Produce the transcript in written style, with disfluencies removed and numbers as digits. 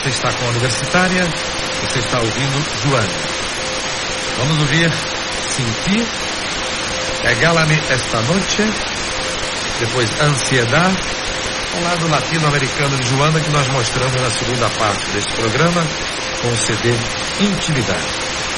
Você está com a Universitária, você está ouvindo Joana. Vamos ouvir Sentir, Regálame esta noche, depois Ansiedade, ao lado latino-americano de Joana, que nós mostramos na segunda parte desse programa, com o CD Intimidade.